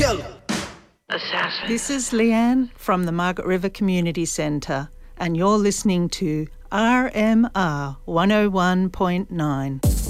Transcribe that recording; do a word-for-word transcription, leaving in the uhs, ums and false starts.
Yo. Assassin. This is Leanne from the Margaret River Community Centre, and you're listening to R M R one oh one point nine.